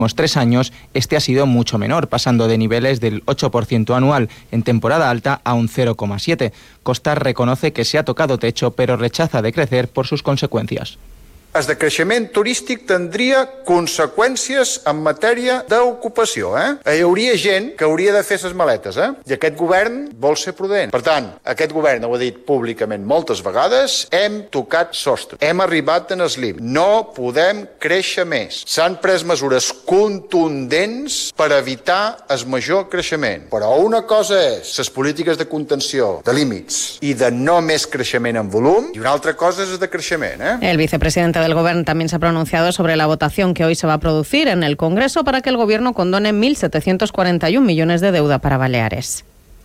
3 años, este ha sido mucho menor, pasando de niveles del 8% anual en temporada alta a un 0,7%. Costa reconoce que se ha tocado techo, pero rechaza decrecer por sus consecuencias. El decreixement turístic tindria conseqüències en matèria d'ocupació. Hi hauria gent que hauria de fer ses maletes, i aquest govern vol ser prudent. Per tant, aquest govern, ho ha dit públicament moltes vegades, hem tocat sostre, hem arribat en el límit. No podem créixer més. S'han pres mesures contundents per evitar el major creixement. Però una cosa és les polítiques de contenció, de límits i de no més creixement en volum, i una altra cosa és el de creixement. El vicepresidente del Gobierno también se ha pronunciado sobre la votación que hoy se va a producir en el Congreso para que el Gobierno condone 1.741 millones de deuda para Baleares.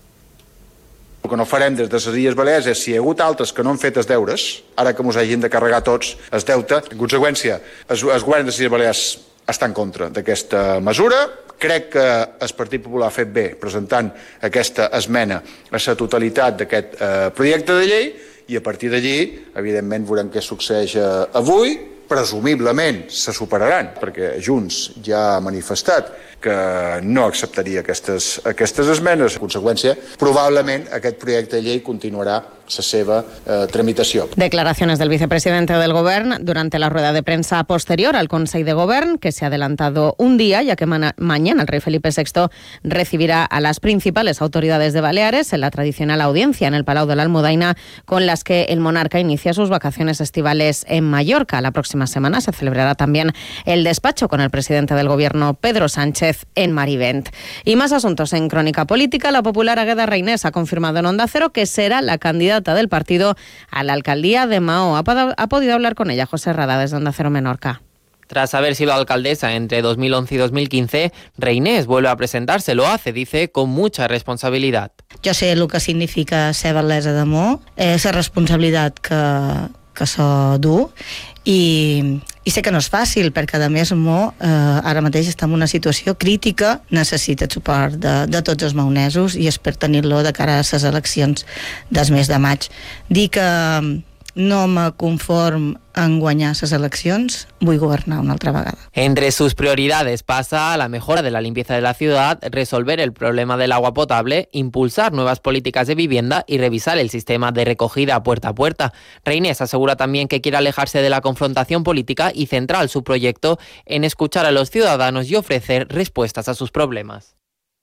El que no farem des de les Illes Balears és, si hi ha hagut altres que no han fet els deures, ara que ens hagin de carregar tots el deute, en conseqüència, el govern de les Illes Balears està en contra d'aquesta mesura. Crec que el Partit Popular ha fet bé presentant aquesta esmena a la totalitat d'aquest projecte de llei, i a partir d'allí, evidentment, veurem què succeeix avui. Presumiblement se superaran, perquè Junts ja ha manifestat que no acceptaria aquestes esmenes. En conseqüència, probablement aquest projecte de llei continuarà la seva tramitació. Declaraciones del vicepresidente del Gobierno durante la rueda de prensa posterior al Consejo de Gobierno, que se ha adelantado un día, ya que mañana el rey Felipe VI recibirá a las principales autoridades de Baleares en la tradicional audiencia en el Palau de la Almudaina, con las que el monarca inicia sus vacaciones estivales en Mallorca. La próxima semana se celebrará también el despacho con el presidente del Gobierno, Pedro Sánchez, en Marivent. Y más asuntos en Crónica Política. La popular Agueda Reynés ha confirmado en Onda Cero que será la candidata del partido a la alcaldía de Mahó. Ha podido hablar con ella José Rada desde Onda Cero Menorca. Tras haber sido alcaldesa entre 2011 y 2015, Reynés vuelve a presentarse. Lo hace, dice, con mucha responsabilidad. Jo sé el que significa ser batllessa de Mahó, la responsabilitat que s'ho du, i sé que no és fàcil, perquè a més Mahó ara mateix està en una situació crítica, necessita el suport de tots els mahonesos i espero tenir-lo de cara a les eleccions del mes de maig. Dir que no me conform en guanyar les eleccions, vull governar una altra vegada. Entre sus prioridades pasa la mejora de la limpieza de la ciudad, resolver el problema del agua potable, impulsar nuevas políticas de vivienda y revisar el sistema de recogida puerta a puerta. Reynés asegura también que quiere alejarse de la confrontación política y centrar su proyecto en escuchar a los ciudadanos y ofrecer respuestas a sus problemas.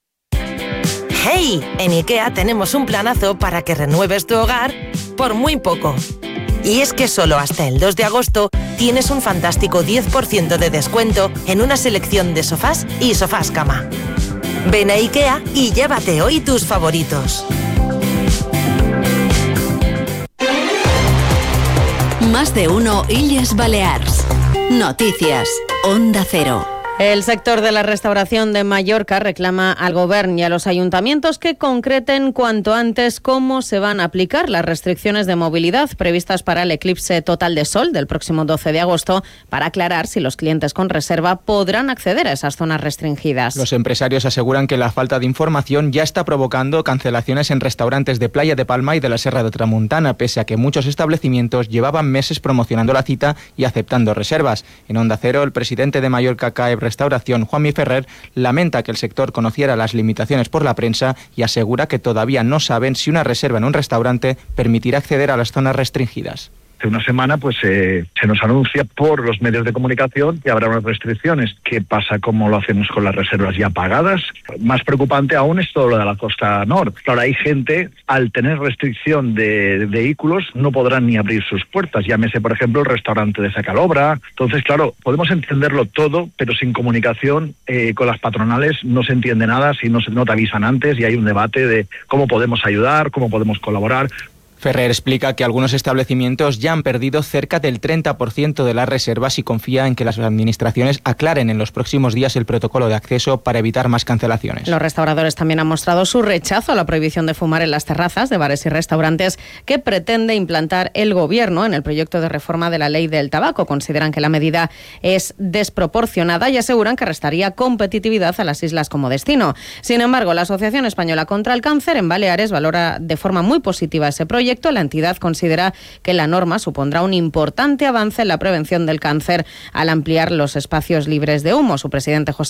¡Hey! En IKEA tenemos un planazo para que renueves tu hogar por muy poco. Y es que solo hasta el 2 de agosto tienes un fantástico 10% de descuento en una selección de sofás y sofás cama. Ven a IKEA y llévate hoy tus favoritos. Más de uno Illes Balears. Noticias. Onda Cero. El sector de la restauración de Mallorca reclama al Gobierno y a los ayuntamientos que concreten cuanto antes cómo se van a aplicar las restricciones de movilidad previstas para el eclipse total de sol del próximo 12 de agosto para aclarar si los clientes con reserva podrán acceder a esas zonas restringidas. Los empresarios aseguran que la falta de información ya está provocando cancelaciones en restaurantes de Playa de Palma y de la Serra de Tramuntana, pese a que muchos establecimientos llevaban meses promocionando la cita y aceptando reservas. En Onda Cero, el presidente de Mallorca CAEB Restauración, Juanmi Ferrer, lamenta que el sector conociera las limitaciones por la prensa y asegura que todavía no saben si una reserva en un restaurante permitirá acceder a las zonas restringidas. Hace una semana se nos anuncia por los medios de comunicación que habrá unas restricciones. ¿Qué pasa? ¿Cómo lo hacemos con las reservas ya pagadas? Más preocupante aún es todo lo de la costa norte. Claro, hay gente, al tener restricción de vehículos, no podrán ni abrir sus puertas. Llámese, por ejemplo, el restaurante de Sacalobra. Entonces, claro, podemos entenderlo todo, pero sin comunicación con las patronales no se entiende nada si no te avisan antes y hay un debate de cómo podemos ayudar, cómo podemos colaborar. Ferrer explica que algunos establecimientos ya han perdido cerca del 30% de las reservas y confía en que las administraciones aclaren en los próximos días el protocolo de acceso para evitar más cancelaciones. Los restauradores también han mostrado su rechazo a la prohibición de fumar en las terrazas de bares y restaurantes que pretende implantar el Gobierno en el proyecto de reforma de la ley del tabaco. Consideran que la medida es desproporcionada y aseguran que restaría competitividad a las islas como destino. Sin embargo, la Asociación Española contra el Cáncer en Baleares valora de forma muy positiva ese proyecto. La entidad considera que la norma supondrá un importante avance en la prevención del cáncer al ampliar los espacios libres de humo. Su presidente José